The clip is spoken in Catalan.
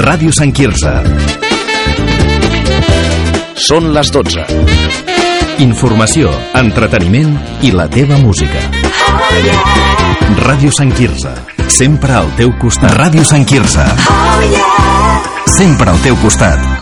Ràdio Sant Quirze. Són les 12. Informació, entreteniment i la teva música. Ràdio Sant Quirze, sempre al teu costat. Ràdio Sant Quirze, sempre al teu costat.